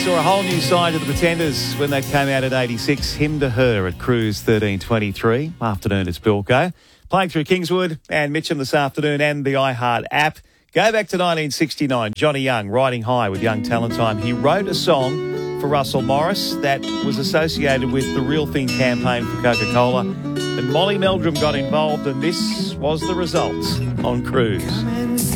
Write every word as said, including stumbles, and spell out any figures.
saw a whole new side of the Pretenders when they came out at eighty-six. Him to Her at Cruise thirteen twenty-three. Afternoon, it's Bilko. Playing through Kingswood and Mitcham this afternoon and the iHeart app. Go back to nineteen sixty-nine. Johnny Young, riding high with Young Talent Time. He wrote a song for Russell Morris that was associated with the Real Thing campaign for Coca-Cola. And Molly Meldrum got involved, and this was the result on Cruise.